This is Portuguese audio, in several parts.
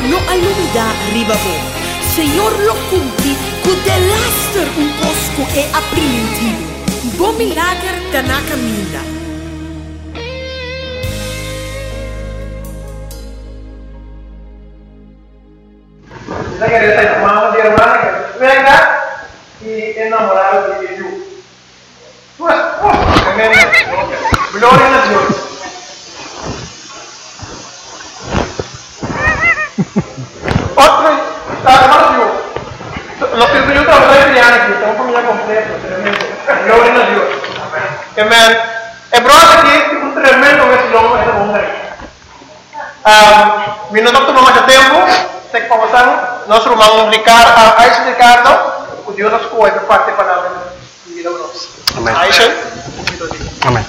no alumida ribabo. Senhor lo cumpri, cu de laster un posco e aprimentivo. Bom milagre da na caminha. Kita queremos mamá de hermana que venga y enamorado de Dios. Pues, gloria a Dios. Otro, hermano, los que yo trabajo de años aquí, tengo familia completa, tremendo. Gloria a Dios. Amén. El brother aquí es un tremendo vecino de esa mujer. Mi no tomó mucho tiempo. Sei que nosso irmão Ricardo, o Deus nos cuida para parte para a vida nossa. Amém. Aisha? Amém.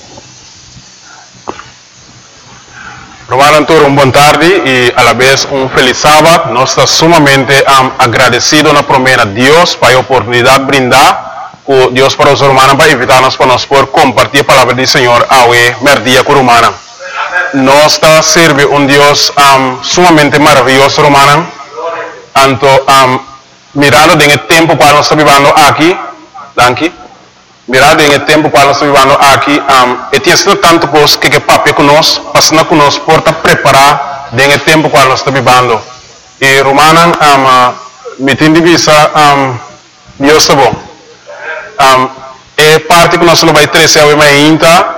Romano Antônio, boa tarde e a la vez feliz sábado. Nós estamos sumamente agradecidos na promessa de Deus para a oportunidade de brindar com Deus para os romanos para invitar-nos para nós por compartilhar a palavra do Senhor ao merdia com romana. Nós está serve Deus sumamente maravilhoso, romano. Tanto mirando em tempo qual nós estamos vivendo aqui, mirando em tempo qual nós estamos vivendo aqui, e tem sido tanto coisa que papai conosco, passando conosco por preparar em tempo qual nós estamos vivendo. E romano, me tem de vista, Deus está bom. É parte que nós não vai trazer ao ainda.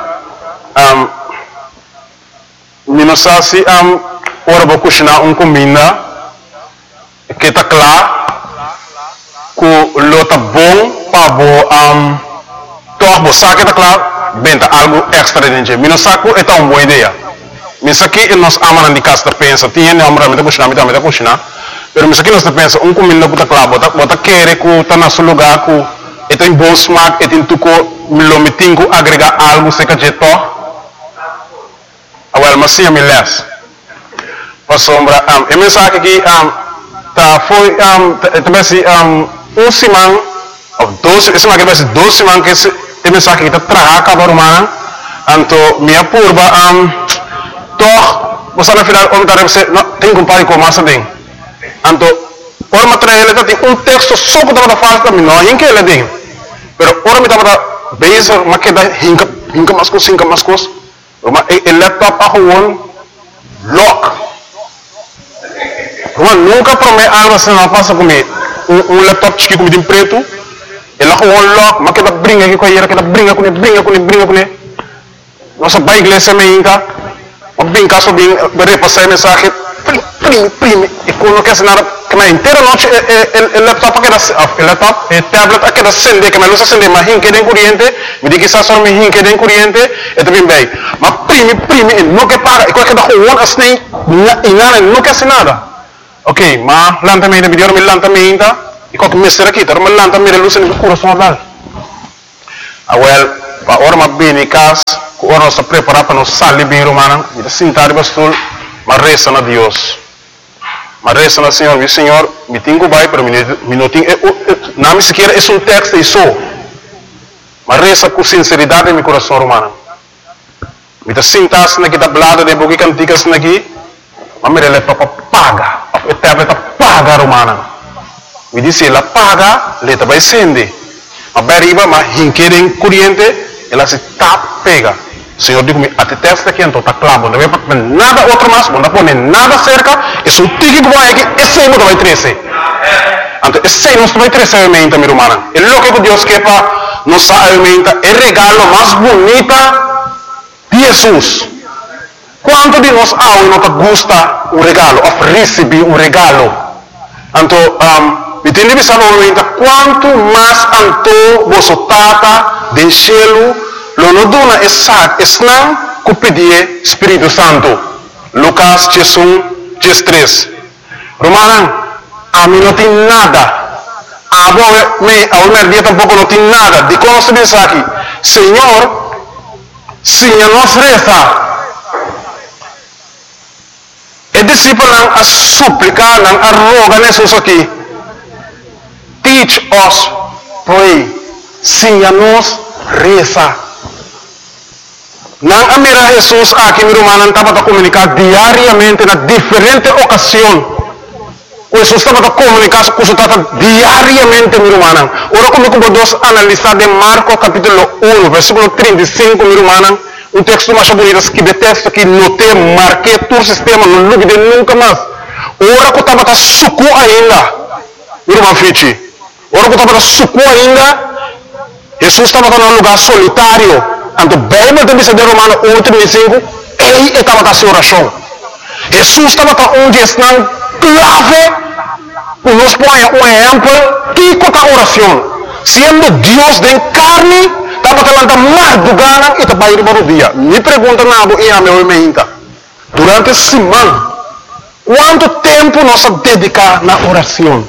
Minosasi ora vou cozinhar comida que está claro que lo tá bom para bo toch bo saque tá claro benta algo extra dentro minosaco é uma boa ideia misaki nós amamos de casa pensa tinha não amamos de cozinhar pero misaki nós pensa comida que tá claro bota querer que tá no seu lugar que tem bom smack tem tuco lo metingo agregar algo seca de to mas sim, me lês. Para sombra, a mensagem aqui foi também se semana ou 12, essa semana que vai ser 12 semanas que a mensagem aqui está trabalhando cada romana, então minha curva toch você na final você tem que comparar com massa bem, então por material ele tem texto só que está falando também não é que ele tem, pero ora me está base mas que dá hinca mais coisas el laptop a gewoon lock. Nunca promete algo assim não passa comigo. Laptop chique como de preto, ele a gewoon lock, mas que dá brinca aqui com ele, que dá brinca com ele. Nossa pai igreja me inca, mas bem caso bem, vai passar mensagem, prime, e quando quer assinar, que na inteira noite o laptop que laptop, o tablet que dá acender, que me luz acender, mas hinque de corrente, me diz que está só me hinque de corrente, é também bem. Mas prime, não quer pagar, e quando dá gewoon assim, não quer assinar nada. Ok, mas lantamento, me deu lantamento, e quando me será aqui, mas lantamento luz no coração dal. Well, a hora mais bem em casa, a hora nós preparar para nós sair bem romana, me dá sentar bastul, mas resta na Deus. Mas resta na Senhor, meu Senhor, me tenho que vai para mim não tenho, não me sequer é um texto e só. Mas resta com sinceridade em meu coração romano. Me dá sentar se naqui da blada de boca canticas naqui, mas me dá para pagar, a tablet paga romana. Me disse ela paga, ela vai acender. Mas beriba, mas hinquerem corrente, ela se tap pega. Senhor digo me até testa aqui então tá claro, não vai para nada outro mais, não pode nada cerca, é só tique que vai aqui, esse não vai trazer. Então esse não vai trazer aumenta minha irmã. É louco que Deus quer para nos aumenta, é regalo mais bonita de Jesus. Quanto de nós não gosta o regalo, of receber um regalo. Então me tem de pensar no quanto mais anto você tata de cielo lo dona esnang ku pedir Espírito Santo. Lucas 3. Romanan, a mim não tem nada. A minha dia tampouco não tem nada. De como se diz aqui, Senhor, se nos reza, e discípulo a suplicar, a rogar Jesus aqui, teach us pray, se nos reza. Nang amira Jesus aqui, meu irmão, estava a comunicar diariamente na diferente ocasião. Jesus estava a comunicar com o diariamente, meu irmão. Ora, como podemos analisar de Marcos capítulo 1, versículo 35, meu irmão, um texto mais bonito que detesto, que notei, marquei todo o sistema, não lube de nunca mais. Ora, que estava a suco ainda, meu irmão Fichi. Ora, que estava a suco ainda, Jesus estava num lugar solitário. Então, bem, mas deve ser de Romano 1:35, ele estava a sua oração. Jesus estava onde está clave, para nos pôr um exemplo, que é a oração. Sendo Deus de carne, estava falando madrugada e estava indo para o dia. Me pergunta nada e a meu irmão, durante a semana, quanto tempo nós dedicamos na oração?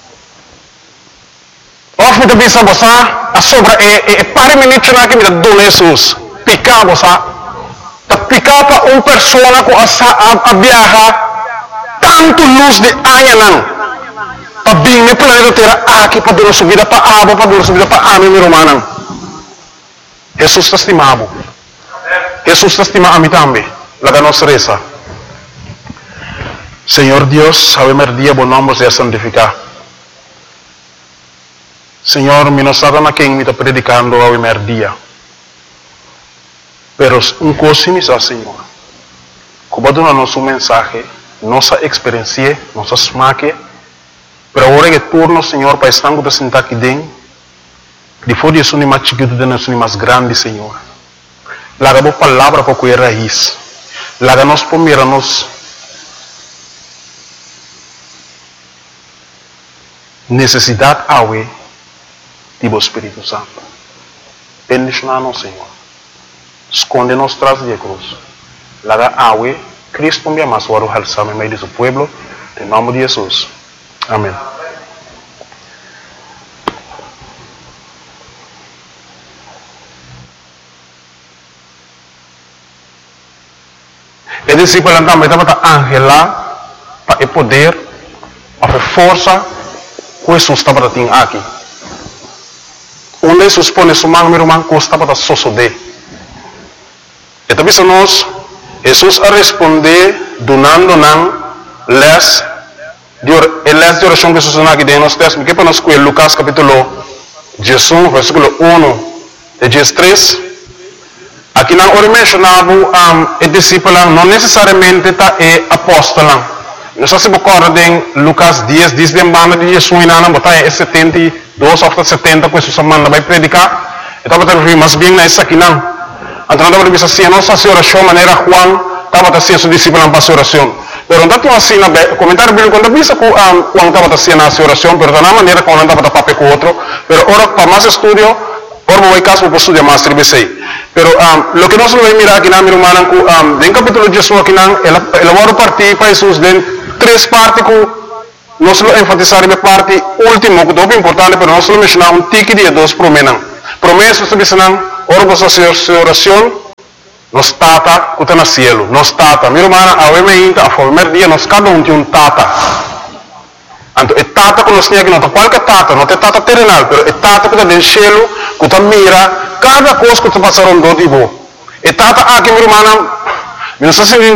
Of me bisa bosa, a sobra pare minutos na que me dá Jesus, picar bosa, ta picar para pessoa com a viajar tanto luz de anha para bem me planeta terra aqui para dar subida para abo, para dar subida para ame meu romano. Jesus está estimado. Jesus está estimado a mim também. Laga nossa reza. Senhor Deus, sabemos dia bom nome seja santificado. Senhor, mi non sarà na quem me está predicando ao primeiro dia. Pero um coisa me sa, Senhor. Como dona nosso mensagem, nossa experiência, nossa smaque, pero agora que turno, Senhor, para estar com sentar aqui dentro, depois de isso, mais chiquito, de nós, mais grande, Senhor. Laga boa palavra para cuidar raiz. Laga nós primeiro nos necessidade awe Tipo Espírito Santo. Bendicionar-nos, Senhor. Esconde-nos tras de cruz. Laga awe, Cristo me ama, suaro halsame meio de seu pueblo. Em nome de Jesus. Amém. E discípulo também estava angela para o poder, para a força que Jesus estava tendo aqui. Onde Jesus põe sua mão, meu irmão, custa para sosodé. E também nós, Jesus a responder, donando les de oração que Jesus aqui dentro nos textos, que para nós com Lucas capítulo 18, versículo 1 de 13. Aqui não ora mencionava o discípulo, não necessariamente está apóstolo. Nós se recordam em Lucas 10, diz de banda de Jesus na botar 72 ou 70 que Jesus manda vai predicar. Estava a mas bem nessa aqui não. Então estava a dizer assim, nossa oração maneira Juan estava a ser seu discípulo para a oração. Pero não está assim na comentário bíblico quando diz que Juan estava a ser na oração, pero da maneira como não estava a papel com outro. Pero ora para mais estudo, ora vou caso para estudar mais tribesei. Pero lo que nós vamos mirar aqui na minha irmã, em capítulo 18 aqui não, ela vai partir para Jesus dentro três partes que nós vamos enfatizar na parte última, que é muito importante, mas nós vamos mencionar tique de dois promessas. Promessas, nós vamos ora para sua oração, nós tata, que está no cielo, nós tata. Minha irmã, a primeiro dia, nós cada um tem tata. Então, é tata que nós temos aqui, não é qualquer tata, não é tata terrenal, mas é tata que está no cielo, que está mira, cada coisa que está passando do tipo. É tata aqui, minha irmã, não sei se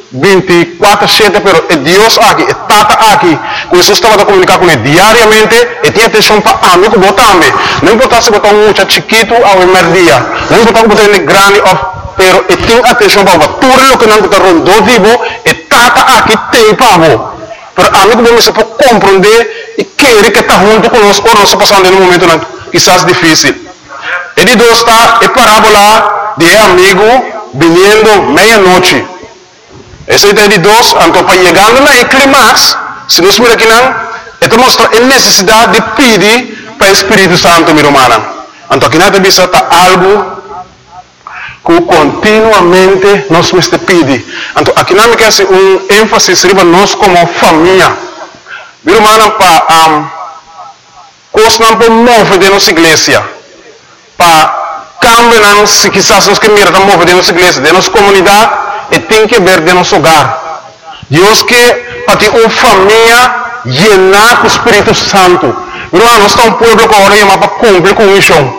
24/7, pero é Deus aqui, é Tata aqui. Que Jesus estava a comunicar com ele diariamente e tinha atenção para a mim, que botar-me. Não importa se botar um muchacho chiquito ao primeiro dia, não importa se botar ele grande, pero ele tem atenção para tudo o que não está rondando, vivo, é Tata aqui tem para você. Pero a mim, como você pode compreender e querer que está junto conosco, ou não está passando em um momento quizás difícil. Ele dois está, é parábola de amigo vindo meia-noite. Essa ideia de dois, então para chegar no clímax, se nós miramos aqui não, então mostra a necessidade de pedir para o Espírito Santo, meu irmão. Então aqui nada disso está algo que continuamente nós temos que pedir. Então aqui não me quer ser ênfase para nós como família. Meu irmão, para coisas não podemos mover de nossa igreja, para cambiar, se quizás nós queremos mover de nossa igreja, de nossa comunidade, e tem que ver de nosso hogar. Deus quer para ter uma família llena com o Espírito Santo. Irmão, nós estamos um povo que agora chama para cumprir com isso.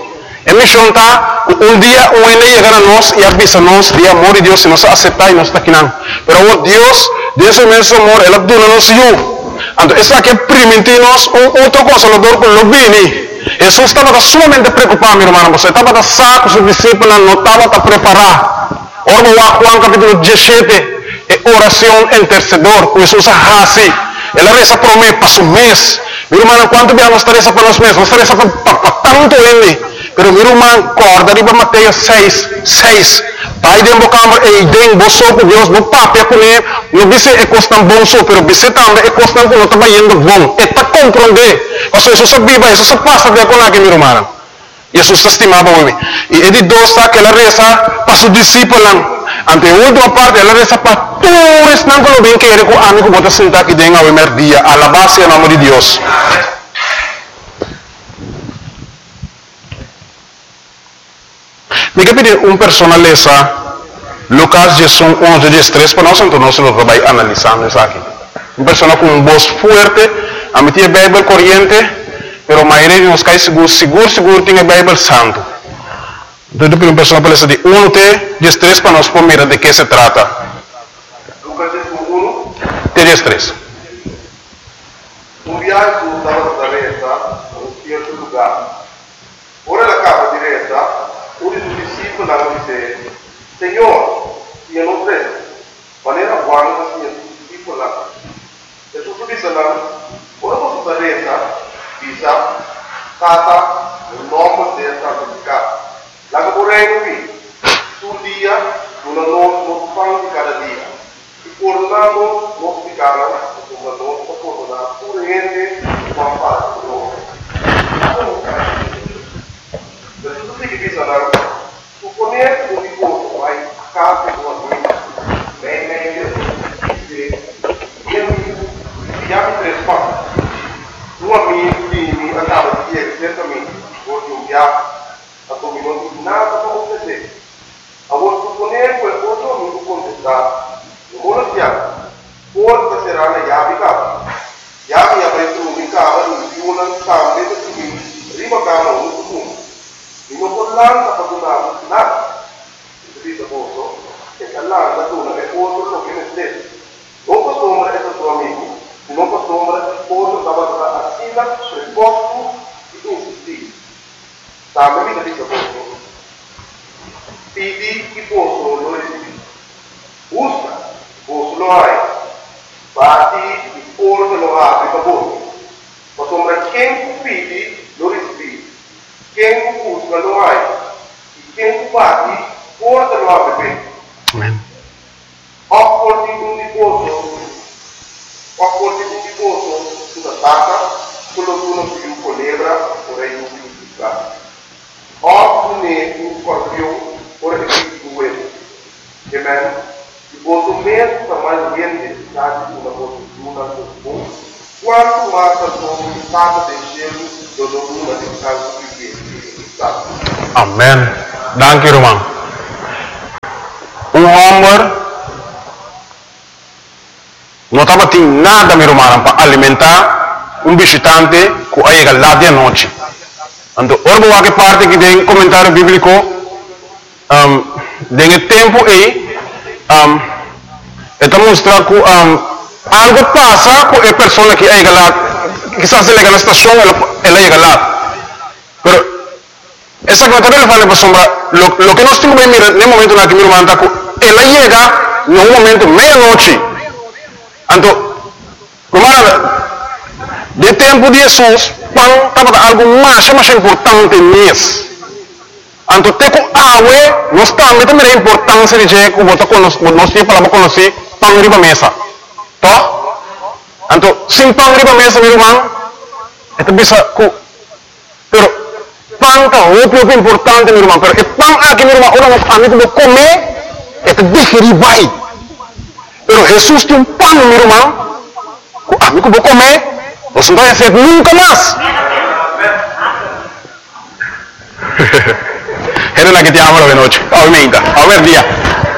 missão está, um dia o ainda chegar a nós e avisa-nos de amor de Deus, se nós aceitar e nós está aqui não. Pero Deus, desse imenso amor, Ele dona-nos eu. Então, isso aqui permite-nos outra consolador com o bem. Jesus estava sumamente preocupado, meu irmão. Você estava saco, seus discípulos não estavam a preparar. Ora, Juan capítulo 17, oração intercedor, com Jesus assim. Ela reza por mim, para o mês. Meu irmão, quanto bem nós reza para os meses? Nós reza para tanto ele. Pero meu irmão, corda, arriba Mateus 6. Pai de embocambre, e den, boso com Deus, no papel com ele, não disse é costam bom só, pero disse também é costam que não está indo bom. É para compreender. Mas Jesus viva, Jesus passa de com aqui, meu irmão. Jesus estimava o homem. E ele dosta que ela reza para os discípulos. Ante a última parte, ela reza para todos não que bem que ele com amigo bota sentar aqui dentro ao primeiro dia, a la base do nome de Deus. Me pedir personaleza Lucas 11:13 para nós, então nós vamos analisando isso aqui. Persona com voz forte, a meter a Bíblia corrente, pero a maioria de nós cai seguro tem a Bíblia santo. Então, uma pessoa palestra de 1:13 para nós mirar de que se trata. Lucas 1:13. Viaje estava da reta, em certo lugar. Ora la capa diretta, uno dei discepoli disse, Senhor, io non credo. Maneira quando sia discepolo lá. Jesus disse lá, ora você da reta, disse, tata, o nome dele está dedicado. Lá que por aí não vi, sul dia, no pão de cada dia. E por lá nós ficaram, nós acordar por gente com a parte do nome. Mas tudo que diz lá, suponer o divorcio vai a casa do amigo, bem e já me três passos. Um amigo que acaba de ir certamente, porque um dia a dominou de nada para oferecer. Agora, suponer que o outro amigo contestar, no mundo pode será na chave casa. Chave abriu em casa, no violão, também da subir, rima cama, no fundo. E não pode lá para donar nada. Isso diz a bolsa, que a lá da dona é outro que me dê. Não costume esse seu amigo, não costume outro trabalhar assim, resposto e insistir. Também me diz a bolsa. Pedi e posso não receber. Usa, posso não há. Bate e porta não abre para bolsa. Mas sombra quem pede não recebe. Quem busca não há. E quem bate, porta não abre bem. Amém. Opportunity di poso, sulla tata, quello che uno più colebra, ora io più piccato. Oppure un scorpione, ora che più due. Amen. Il poso mesmo para mais bem necessidade de uma postura comum. Quanto mais a sua estado de gelo, eu dou uma de casa que está. Amém. Danke, irmão. Homem não estava tendo nada, meu irmão, para alimentar visitante que chega lá de noite. Então, orbo que parte que tem comentário bíblico, tem tempo aí, está mostrando que algo passa com a pessoa que chega lá, quizás ele chega na estação, ela chega lá. Pero, essa comentário ele fala para sombra, lo que nós temos que mirar no momento na que meu irmão está, ela chega no momento meia-noite. Então, como de tempo de Jesus, pão estava algo mais importante nisso. Então, tem que água, nós também temos a importância de que nós temos para conhecer pão riba mesa. Tá? Então, sem pão riba mesa, meu irmão, é bisa que, pero pão está muito importante, meu irmão. Pero o pão aqui, meu irmão, a mim que comer, é digerir bem. Pero Jesus tem pão, meu irmão, a mim que vou comer, você não vai ser nunca mais. Era la que te amo de noche, aumenta, a ver día.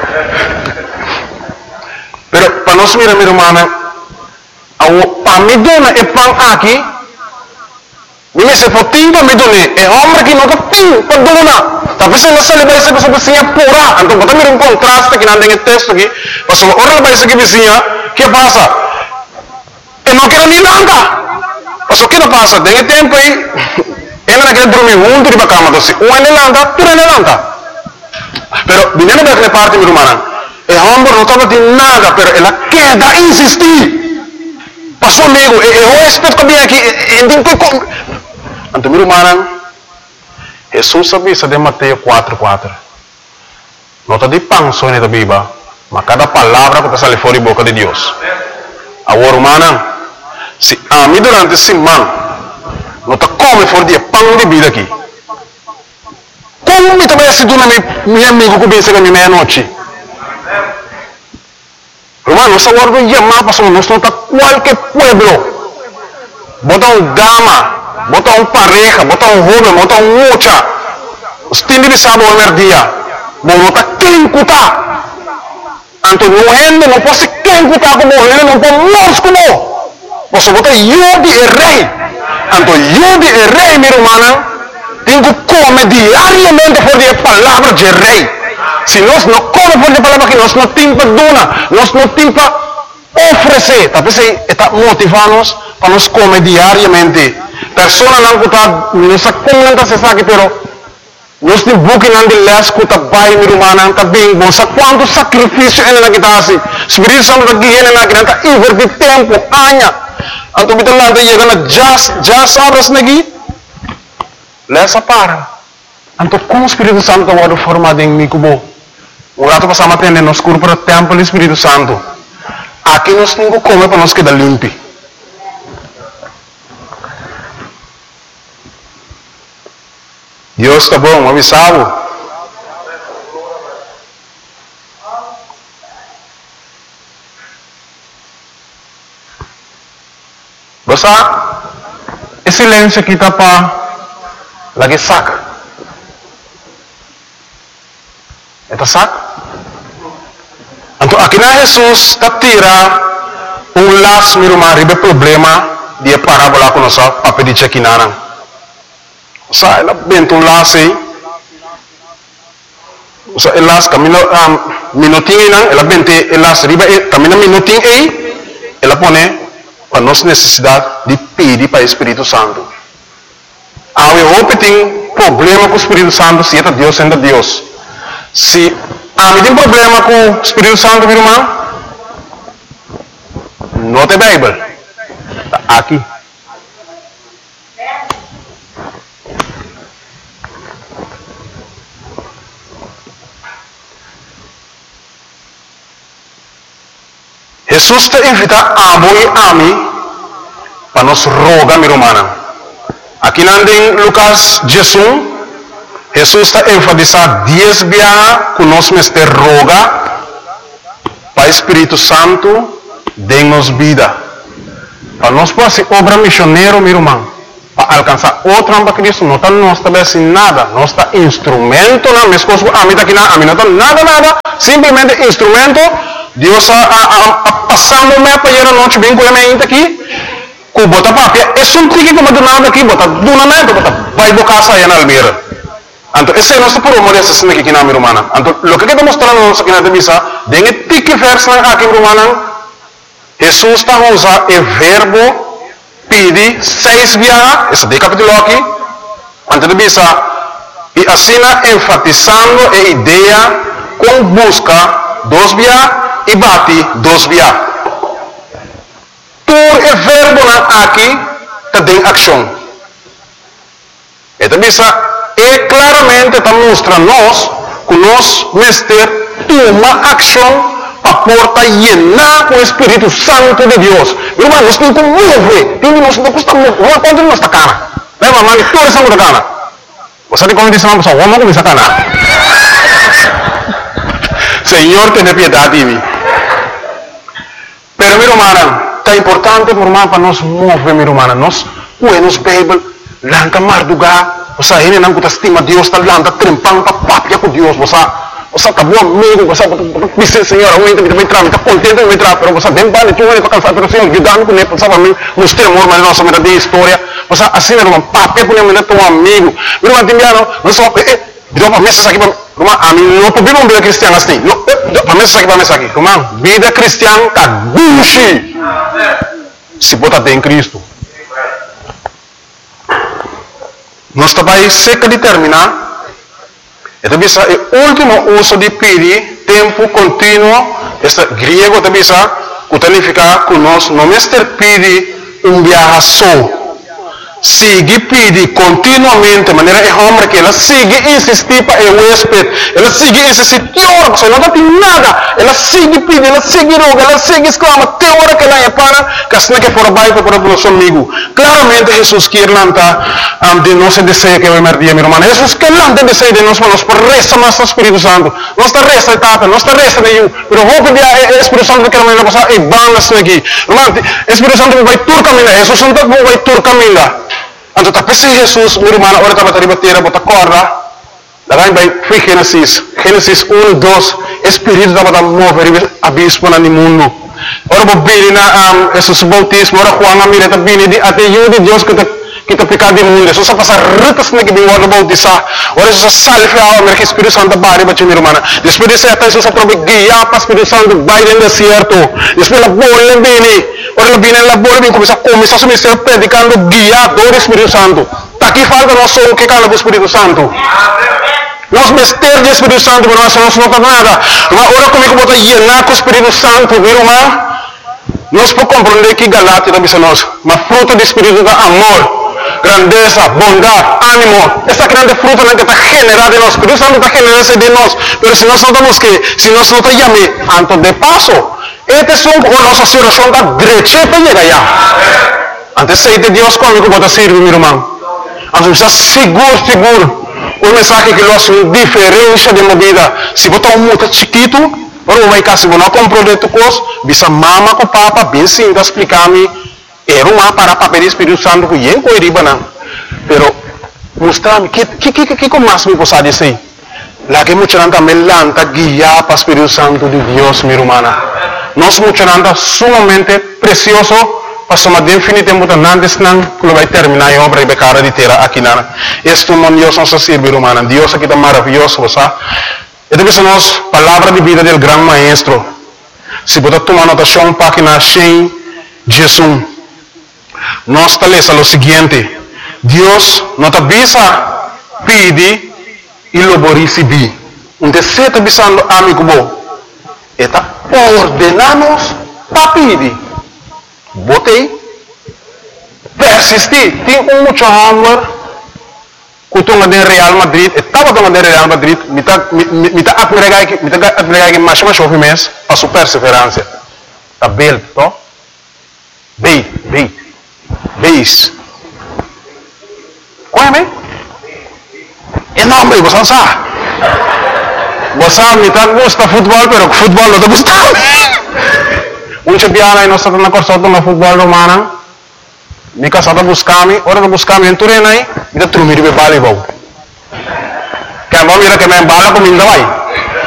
Pero para nós mirar, meu irmão, para mim dona é pão aqui, me se potimpa me done, é homem que nunca tem perdona. Tapi se nasa lebay sa vizinha pura, então bota mir contraste que não tem texto aqui, mas o ora lebay sa vizinha, que passa? E não quero nem nada. Mas o que não passa? Tem tempo aí, ele não quer dormir junto de cama, então se um ele landa, tu ele landa. Pero vinendo daquela parte, meu irmão, é homem não estava de nada, pero ela quer insistir. Pastor amigo, eu respeito também aqui, então meu irmão, Jesus sabia de Mateus 4:4. Nota de pão só nesta Bíblia, mas cada palavra que sai fora da boca de Deus. Agora, irmã, se a mim durante a semana, nota come fora de pão de vida aqui. Como me também se dona meu amigo que pensa que é meia-noite? Irmão, nós agora vamos chamar para nós não está qualquer pueblo. Bota gama. Bota pareja, bota jovem, bota mucha. Os tindi de sábado ao dia. Bota quem cuta. Então não ende, não pode quem cuta como ele, não pode nós como. Você bota Yudi e rei. Então Yudi e rei, minha irmã, tem que comer diariamente por a palavra de rei. Se nós não comemos por a palavra que nós não temos perdona, nós não temos oferecer. Talvez está motivando-nos para nós comer diariamente. Persona não está nos comenta se sabe, pero nós temos buque não de les que está bem, minha irmã, não está bem bom. Sabe quanto sacrifício ele não está assim? Espírito Santo está aqui, ele não está invertir tempo, anos. Então, kita lá está chegando just horas aqui, lesa para. Então, como o Espírito Santo está formado em mim, como o rato passamos a atender nos cursos para o templo do Espírito Santo. Aqui nós temos que comer para nós quedar limpo. Deus está bom, avisado. Basta, esse silêncio aqui está para lagi saca. Está saca? Então, aqui na Jesus está tira laço, meu irmão, ribe problema de parábola com nossa papel de chequinana. Sa ela bento laço aí. Sa elas camino minutinho não, ela bente elas riba camino minutinho aí, ela põe para nossa necessidade de pedir para o Espírito Santo. Eu hope tem problema com o Espírito Santo, se é Deus, ainda Deus. Se me tem problema com o Espírito Santo, meu irmão, não tem Bíblia. Está aqui. Jesus te invita a voi a mim para nos rogar, minha irmã. Aqui em Lucas 16, Jesus está enfatizando 10 vezes que nós me roga para o Espírito Santo dê-nos vida. Para nós poder ser obra missionária, meu irmão, para alcançar outra para Cristo, não está nós também assim nada, nós está instrumento, não, minhas coisas, a mim não está nada, simplesmente instrumento. Deus passando me para ir a noite bem com a minha aqui, com bota papia, é só um tique como do nada aqui, bota do nada, bota vai bocar saia na almeira. Então esse é nosso problema essa cena aqui na minha irmã. Então o que está mostrando nós aqui na missa, dengue tique verso aqui minha irmã. Jesus está usando o verbo pedir 6 vezes, esse de capítulo aqui, antes de missa, e assim enfatizando a ideia com busca 2 vezes e bate 2 vezes. Por o verbo aqui está em ação. Então, é claramente está mostrando nós que nós mestre toma ação para porta llenar com o Espírito Santo de Deus. Meu irmão, nós temos que mover. Nós não custa mover. Vamos contra nossa cara. Lembra, mas todos são da cara. Você tem como dizer uma pessoa, vamos começar a cara. Senhor, tenha piedade de mim. Pero, meu irmão, está importante, meu irmão, para nós mover, meu irmão. Nós, nos Bíblia, lanta mardugar. Você, ele não estima Deus, está lanta trempando para papia com Deus. Você Você está bom amigo, você está Senhor, eu vai entrar, está contente, vai entrar, pero você bem vale, tu vai cansar, pero Senhor, ajudando com ele, você vai mostrar amor, mas nossa meta de história, você assim é um papo com ele, teu amigo, meu irmão, timbiano, não só, virou para mesa aqui, irmão, a mim não podemos vida cristiana assim, não, para mesa aqui, irmão, vida cristiana tá buchi, se botar bem em Cristo. Nós também seca de terminar. Então, o último uso de pedir, tempo contínuo, este griego também significa que nós não pedir viaje só. Sigue pedir continuamente, de maneira que homem que ela sigue insistir para o huésped, ela sigue insistir, teora, você não tem nada, ela sigue pedir, ela sigue roga, ela sigue exclama, teora que ela é para, que assim que for baixo para o nosso amigo. Claramente Jesus quer lançar de nosso desejo que vai merdir, meu irmão. Jesus quer lançar desejo de nós, mas por resta mais do Espírito Santo, não está resta de tapa, não está resta de eu, mas vou pedir ao Espírito Santo que ela vai passar e vamos aqui. Irmão, o Espírito Santo vai tur caminhar, Jesus Santo vai tur caminhar. Então, tapi si Jesus, meu irmão, ora estava a bater, bota corda, daí vai Gênesis 1, 2, Espírito estava a mover abismo no mundo. Ora vou vir na Jesus bautismo, ora Juan a mira tá vindo até eu de Deus que tá pecado de mundo. Jesus passa retas na que vem ora bautizar. Ora Jesus salve a alma que Espírito Santo bari bater meu irmão. Depois desse até Jesus prova guiar para Espírito Santo vai no deserto. Depois a bola vem. Ora ela vem na bola vem começar a se ministrar predicando guiado do Espírito Santo. Tá aqui falta nós só que cala do Espírito Santo. Nós mistérios do Espírito Santo, mas nós não tá nada. Ora comigo bota llenar com o Espírito Santo, meu irmão. Nós podemos compreender que Galatia também nós, mas fruto do Espírito é amor. Grandeza, bondade, ânimo, essa grande fruta que está generada em nós, por isso não está generada de nós, mas se nós não estamos que, se nós não estamos chamando, antes de passo, este é a nossa situação da direita para chegar lá. Antes de Deus comigo pode servir, meu irmão. Então está seguro, o mensagem que nós temos diferença de vida. Se botar muito chiquito, ou vai cá, se você não comprou de tu coisa, bisa mama com papa, bem sim, explicar-me. Era uma para papel do Espírito Santo que eu não iria não. Pero mostrar-me que mais me posso dizer? Lá que muita gente também lanta guiar para o Espírito Santo de Deus, minha irmã. Nós muita gente sumamente precioso, passamos definitivamente antes não que vai terminar a obra e becara de terra aqui na. Este é Deus nosso ser, minha irmã. Deus aqui está maravilhoso, sabe? E depois nós palavra de vida do grande maestro. Se você tomar anotação, página 100, Jesus. Nós talvez o seguinte, Deus não te avisa pedir e lo vou receber. Então se está avisando amigo bom, está ordenando para pedir. Botei, persistir. Tem muito amor que tu no Real Madrid, estava no Real Madrid, me está admirar que mais chove mês para sua perseverança. Está bem, to? Bem. Beis. Qual é, bem? É nome, você sabe. Você me tá gosta futebol, pero futebol não te gusta. Dia aí nós estamos na corção do futebol romano. Me casada buscar-me, hora de buscar-me em Turena aí, e de trumir de voleibol. Que a mão mira que me embala comigo vai.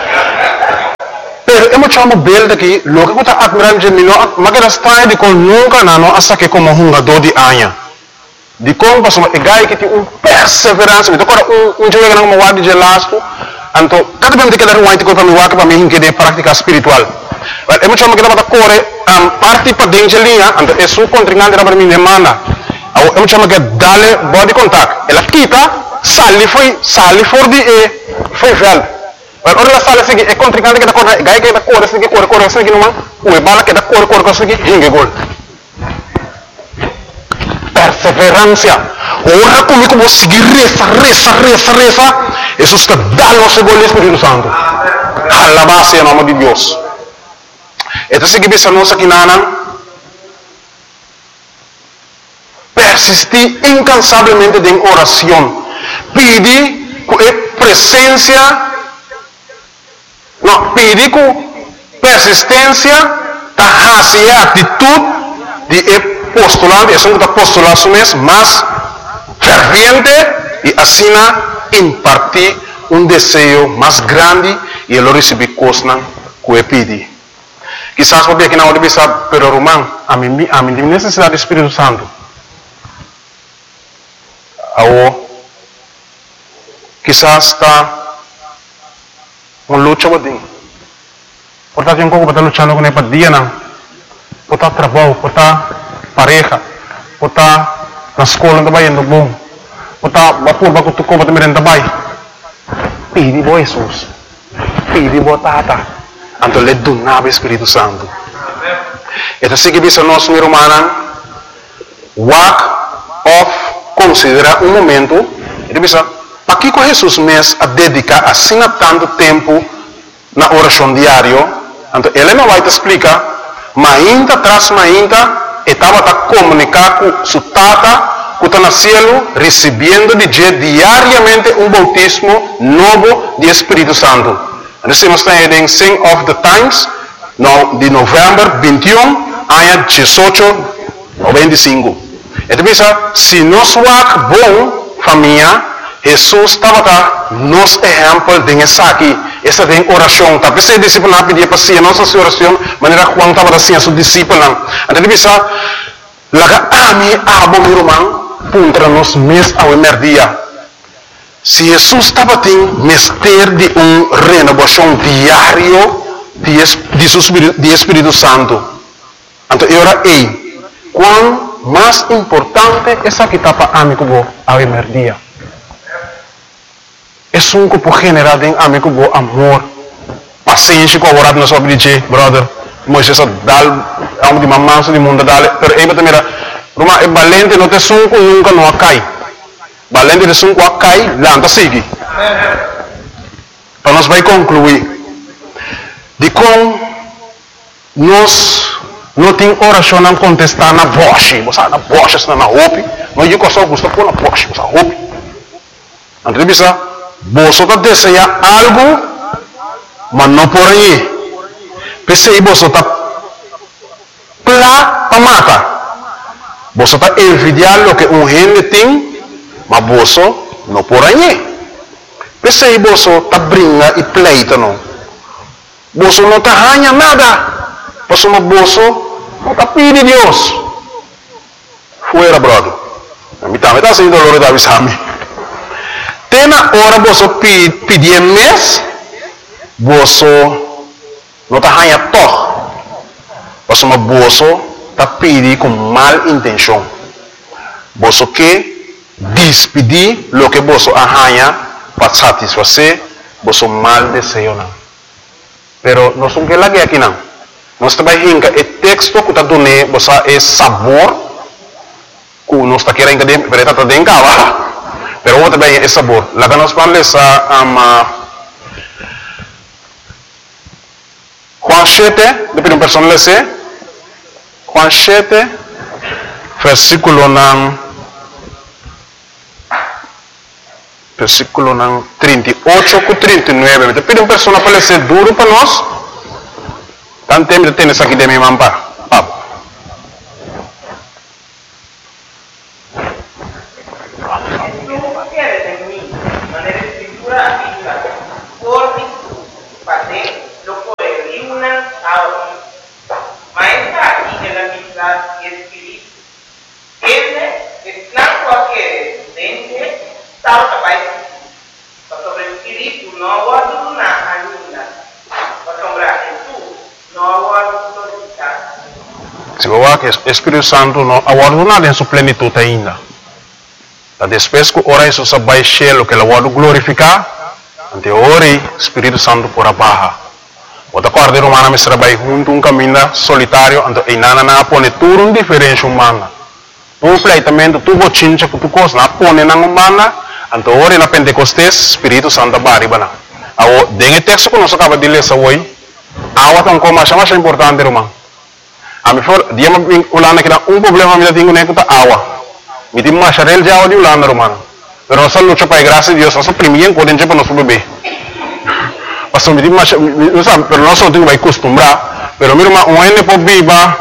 Pero eu chamo bem daqui, logo que eu estou admirando de mim, mas que está de com nunca não hasta que como jogador de anos. De como passou uma gai que tem perseverança, então agora jogo que não guarda de lasco, então cada vez que eu tenho para me guardar para mim que de prática espiritual. Eu chamo que estava corre parte para dentro de linha, então é sua contrincante para mim demanda. Eu chamo que dale body contact, ela quita, sale for de foi velho. Ora la sala seguir é contrincante que da corre, gai que da corre seguir não, o bala que da corre seguir, hinge gol. Perseverança. Ora comigo vou seguir reza. Jesus está dando o gol do Espírito Santo. Alabado em nome de Deus. Então se que pensa nós aqui nana, persistir incansavelmente em oração, pedir com presença. Não, pedir com persistência, a atitude de postulante, é um postulado mesmo, mas ferviente e assim impartir um desejo mais grande e ele recebe coisas que ele pede. Quizás porque aqui não deve saber, pero Román, a mim tem necessidade do Espírito Santo. Ou quizás está uma luta botinha. Portanto, tem como estar lutando com ele dia não. Portanto, trabalho, portanto, pareja, portanto, na escola também indo bom. Portanto, vapor para tu compra também também. Pede bo Jesus. Pede bo Tata. Então, ele donava o Espírito Santo. Então, se que bisa nós, meu irmão, walk off, considera um momento, ele bisa, para que Jesus mesmo a dedicar assim tanto tempo na oração diária? Então, ele não vai te explicar, mas ainda atrás, estava a comunicar com seu Tata, que está no céu, recebendo de diariamente um bautismo novo de Espírito Santo. Nós estamos em Sing of the Times, de novembro 21, ano 1895. Então, se nós somos bom, família, Jesus estava nos exemplo de essa aqui, essa tem oração. Tapi se discípulo não pedia para si, nossa oração, maneira Juan estava assim a seu discípulo. Então, laga ami abo meu irmão, contra nós mês ao dia. Se Jesus estava tendo mestre de renovação diário de Espírito Santo, então era quão mais importante essa que está para amigo ao dia. É um grupo generado em amigo amor, paciência, colaborado na sua vida, brother. Moisés dá de mamãe de mundo dale, pero aí também era, Roma é valente, não tem sunco nunca não cai. Valente de sunco cai, lá não segue. Então nós vai concluir de como nós não tem oração não contestar na voz, você na voz está na roupa, não eu só gosto pôr na voz, você roupa. Então bisa, você está desejando algo, mas não por aí. Pensei você está para matar. Você está envidiando o que gente tem, mas você não por aí. Pensei você está brincando e pleita não. Você não está ganhando nada. Você não está pedindo Deus. Fuera, brother. A mim também está sendo doloroso da visão. Tem na hora você pedir mês, você não está ganhando todo. Você está pedindo com mal intenção. Você quer despedir o que você ganha para satisfazer você mal desejo. Pero nós não queremos aqui não. Nós também hinca o texto que está dando você é sabor que nós está querendo que está dando cá. Pero outro também é sabor. Lá que nós falamos Juan 7, depois uma pessoa lê Juan 7, versículo 38 e 39. Depois uma pessoa para ler duro para nós. Tanto tempo de ter isso aqui de minha mampa. Se você que o Espírito Santo não aguarda em sua plenitude ainda. Depois que ora isso vai cheio que ele vai glorificar, ante ora o Espírito Santo por abaixo. Outra coisa humana me trabalha junto um caminho solitário, ante e nada na pone tudo um diferente humana. Completamente tu bochincha que tu coisa na pone na humana, ante ora na Pentecostes Espírito Santo baribana. Ao dengue texto que nós acaba de ler hoje, awa tão como mais importante irmão. A mim for dia me ulana que problema me tenho nem que tá awa. Me tem mais real já de ulana irmão. Pero essa luta para graça de Deus, essa primeira podem ter para nosso bebê. Passou me tem mais, não sabe, pero nós não temos que acostumbrar. Pero meu irmão, um ene pode viva.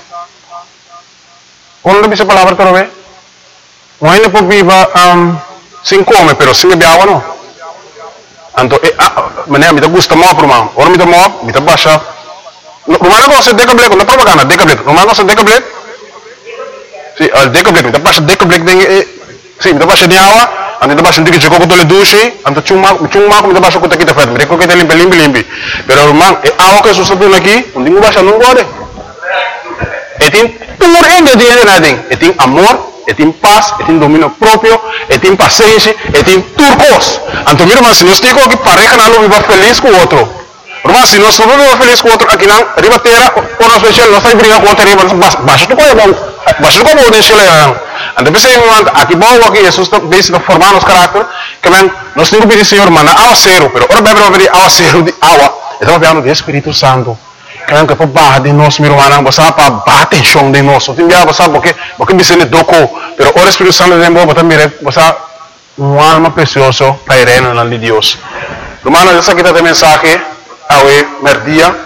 Quando dice palavra para ver? Um ene pode viva sem comer, pero sem beber água não. Anto, mané, me gusta mo, irmão. Ora me mo, me baixa. Romano gosta de decablet, não propaganda, decablet. Romano gosta de decablet? Sim, al decablet, me baixa decablet, sim, me baixa de água, ando baixa um ticket com todo duche, ando chuma, me baixa com taquita fed, me reco que te limpi. Pero irmão, é água que susta tudo aqui, onde me baixa não gode. E tem puro ingrediente nada, e tem amor, e tem paz, e tem domínio próprio, e tem paciência, e tem turcos. Então, meu irmão, se nós temos que pareja não viva feliz com o outro. Irmão, se nós não vivemos feliz com o outro, aqui não, riba terra, por nós especial, nós estamos brigando com o outro, baixa tu coisa bom, baixa tu coisa bom, deixa ele. Então, pensei, aqui bom, aqui, Jesus está bem formar nosso caráter, que nós temos que pedir, Senhor, mano, água zero, pero ora bebe pedir água zero de água, estamos falando do Espírito Santo. Kaya ka pa ba de nós meu irmão basta pa bate chão de nós tem dia basta porque me sente doco pero o Espírito Santo de Deus basta mire basta alma precioso para el reino de Dios hermano essa aqui tá mensagem awe merdia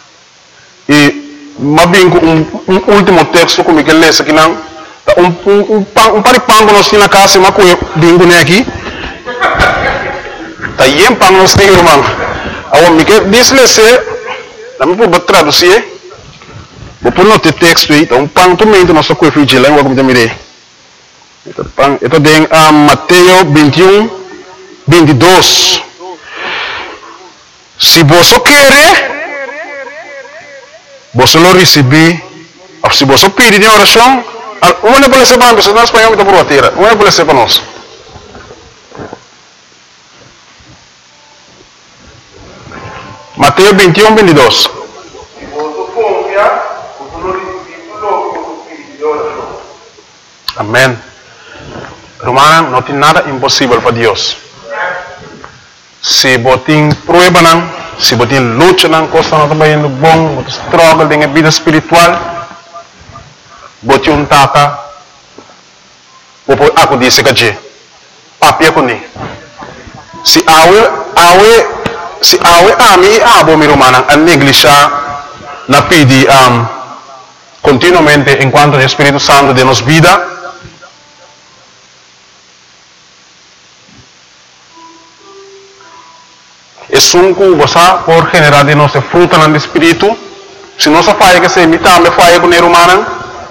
e mabingo último texto como que lê aqui não paripango nós na casa mas com bingo né aqui tá yem pang nós tem irmão awe me que diz Kami po traduzir, vou pôr no texto aí, então pang tumento nosso coefficiente lá, vamos ver. Ito tem Mateus 21, 22. Se você quer, você lo receber. Se você pedir em oração, uma não pode ser para nós, nós espanhol está por a terra, uma não pode ser para nós. Mateus 21, 22. Amém. Romana, não tem nada impossível para Deus. Se você tem prueba, se você tem luta, coisa não está indo bom, você struggle com a vida espiritual, você tem tata, aku disse que papi aku ni. Se awe ami abo mi romana a negligenciar na pedi continuamente enquanto o Espírito Santo de nos vida é sunco você por generar de nossa fruta no Espírito se nós faz que se imita me faz com o romana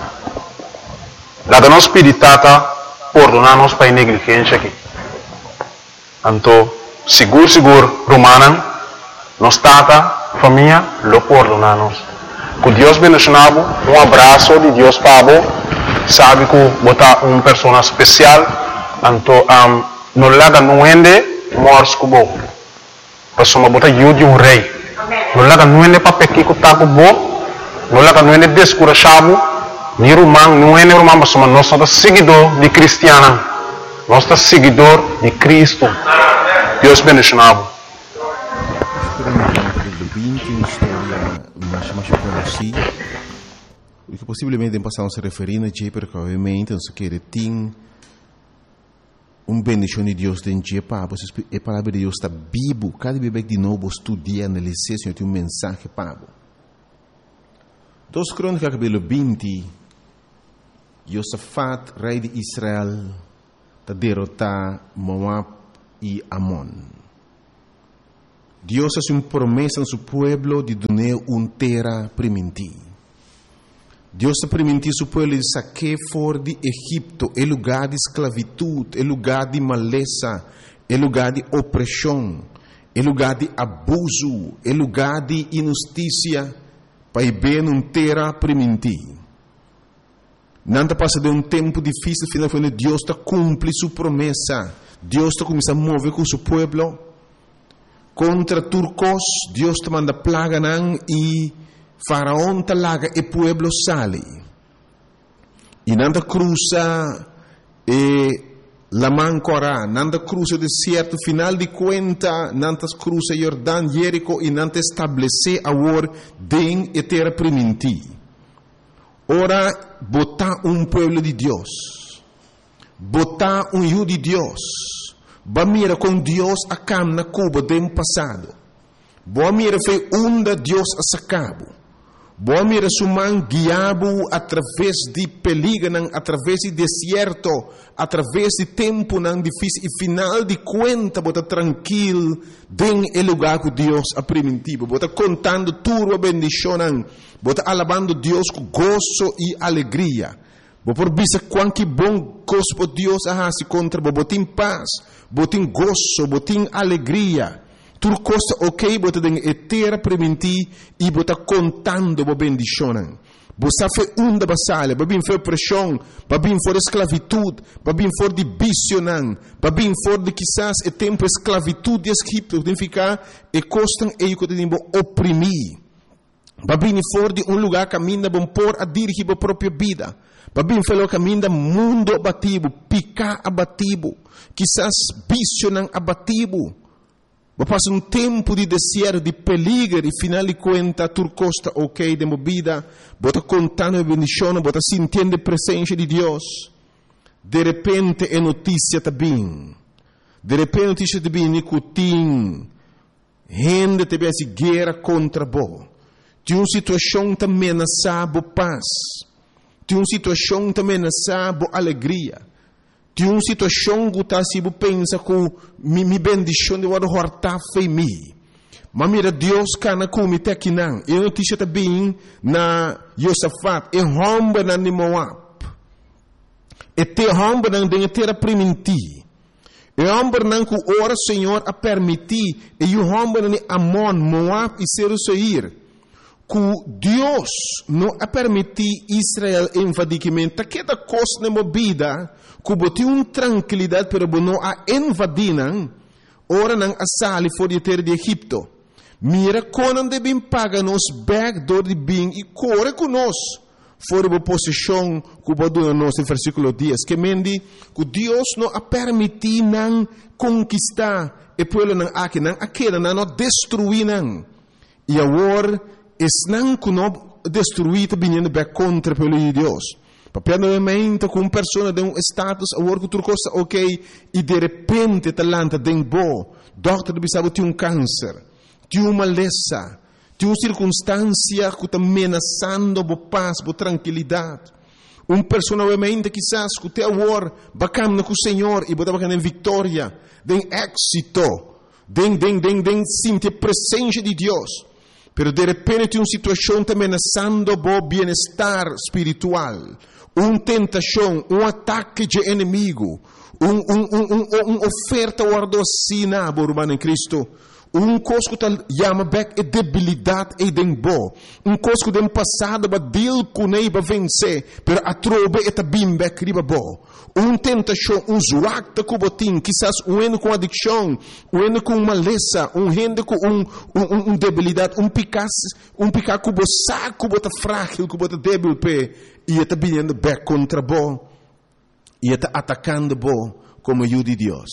lá da nos pedi tata por donar nos para negligência aqui então seguro, romana, nos tata, família, lo perdonamos. Que Deus bendicionado, abraço de Deus para você, sabe que botar uma pessoa especial, então, não laga nuende, morse com você. Pessoa botar de um rei. Não laga nuende para pequir com taco você, não laga nuende descurachado, ni romano, nuende romano, pessoa nós somos seguidor de cristiana, nós somos seguidor de Cristo. Deus bendicionado. O que possivelmente passamos a referir a Jay, porque obviamente nós queremos ter bendição de Deus dentro de Jay, a palavra de Deus está vivo, cada vez de novo estudia, analisar, Senhor, tem mensagem para você. 2 Crônicas, capítulo 20, Josafat, rei de Israel, está derrotar Moab y Amón. Dios hace una promesa en su pueblo de donar una tierra primitiva. Dios ha permitido su pueblo de sacar fuera de Egipto, el lugar de esclavitud, el lugar de maleza, el lugar de opresión, el lugar de abuso, el lugar de injusticia, para ver una tierra primitiva. Nada passa de um tempo difícil, finalmente Deus está cumpre sua promessa. Deus está começando a mover com seu povo contra turcos. Deus está mandando plaga e faraó está laga e o povo sale. E nada cruza la Mancorá, nada cruza o deserto. Final de conta, nada cruza Jordão, Jerico e nada estabelecer agora dentro da terra primitiva. Ora, botar pueblo de Deus, botar hijo de Deus, va mira com Deus a cam na Cuba do passado, va mira foi onde Deus a sacabo, Boa mira sumang guiabo através de peliga, através de deserto, através de tempo difícil, e final de conta, bota tranquilo, den el lugar que Deus a primitivo, bota contando tudo a bendição, bota alabando Deus com gozo e alegria. Bo por bisa quanto bom gosto Deus se contra bo, botin paz, botin gozo, botin alegria. Tudo costa ok, bota den etera prementi e bota contando bo bendicionan. Bo safe unda basalha, babin for pressão, babin for esclavitud, babin for de bicionan, babin for de quizás e tempo esclavitud de Egipto, tem ficar e costan e que tem bo oprimir. Babin for de lugar caminha bom por a dirigir a própria vida. Babin falou caminha mundo abativo, picar abativo, quizás bicionan abativo. Passa tempo de deserto, de peligro, e final de conta, tu costa ok de vida, bota contando a bendição, bota sentindo a presença de Deus. De repente é notícia também. De repente notícia também, nicotim. Gente te vê guerra contra bo. Tem uma situação que ameaça bo paz. Tem uma situação que ameaça bo alegria. Tem uma situação que você pensa que me bendição de wado horta fe mi. Mas mira Deus kana kumite aqui não. E notícia também na Josafat e romba na Moab. E te romba na den terra primiti. E romba na que ora Senhor a permitir e o romba na Amon, Moab e Seir. Que Deus não a permitir Israel invadimento, que da coisa na vida, que botou uma tranquilidade, pero não a invadir, ora não a sair fora de terra de Egipto. Mira quando devem pagar nos backdoor de bem e corre conosco fora da posição que botou nos no versículo 10, que mendi que Deus não a permitir não conquistar e pelo não aqui não aquela não destruir não. E agora não que não destruir vindo back contra pelo de Deus. Papel novamente com uma pessoa de status, agora que tu costa ok, e de repente talanta den bo, doctor bisabo tem câncer, tem uma maleza, tem uma circunstância que está ameaçando bo paz, bo tranquilidade. Uma pessoa novamente quizás que te agora bacana com o Senhor e botar bacana em vitória, den éxito, den sentir a presença de Deus. Pero de repente uma situação está ameaçando o bem-estar espiritual, uma tentação, um ataque de inimigo, uma oferta guardocina, irmão em Cristo, coisa que chama back é debilidade e dembo, coisa que tem passado para deal com ele para vencer, pero a trobe é bem back riba bo, tentação, zuacta que botim, quizás com adicção, com maleza, gente com debilidade, picar que você que bota frágil, que bota débil pé, e está vindo back contra bo, e está atacando bo como ajuda de Deus.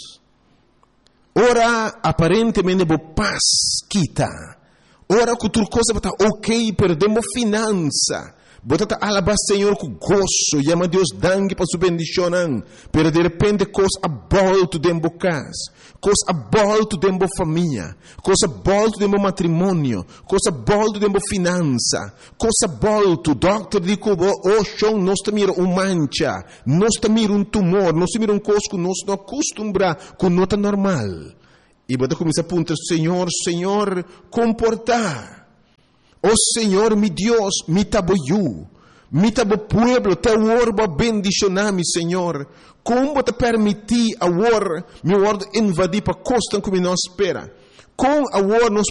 Ora, aparentemente, bo paz quita. Ora, que tudo coisa está ok, perdemos finança. Bota alabar Senhor com gozo, chama Deus dangue para sua bendição, pero de repente coisa abolto dentro da casa, coisa abolto dentro da família, coisa abolto dentro do matrimônio, coisa abolto dentro da finança, coisa abolto, doctor diz que o chão nós mira mancha, nós mira tumor, nós mira coisa que nós não acostumbra com nota normal. E bota começa a apontar, Senhor, comportar. Oh Senhor, mi Deus, mi taboyu, mi tabo pueblo, te orba bendicionar-me, Senhor. Como te permitir agora, mi word invadir para costa como nós espera. Com agora nós